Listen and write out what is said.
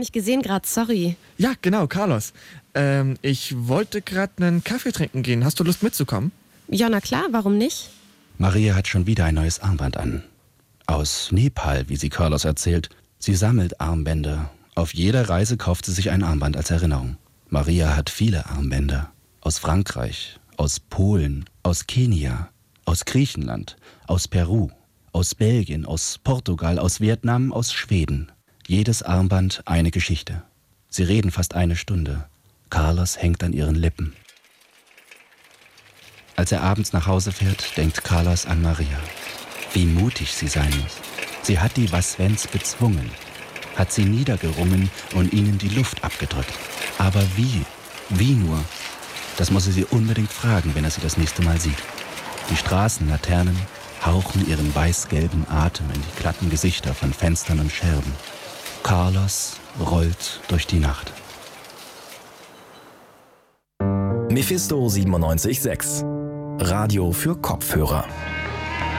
Nicht gesehen gerade, sorry. Ja, genau, Carlos. Ich wollte gerade einen Kaffee trinken gehen. Hast du Lust mitzukommen? Ja, na klar, warum nicht? Maria hat schon wieder ein neues Armband an. Aus Nepal, wie sie Carlos erzählt. Sie sammelt Armbänder. Auf jeder Reise kauft sie sich ein Armband als Erinnerung. Maria hat viele Armbänder. Aus Frankreich, aus Polen, aus Kenia, aus Griechenland, aus Peru, aus Belgien, aus Portugal, aus Vietnam, aus Schweden. Jedes Armband eine Geschichte. Sie reden fast eine Stunde. Carlos hängt an ihren Lippen. Als er abends nach Hause fährt, denkt Carlos an Maria. Wie mutig sie sein muss. Sie hat die Was-Wenns bezwungen, hat sie niedergerungen und ihnen die Luft abgedrückt. Aber wie? Wie nur? Das muss er sie unbedingt fragen, wenn er sie das nächste Mal sieht. Die Straßenlaternen hauchen ihren weiß-gelben Atem in die glatten Gesichter von Fenstern und Scherben. Carlos rollt durch die Nacht. Mephisto 97.6 Radio für Kopfhörer.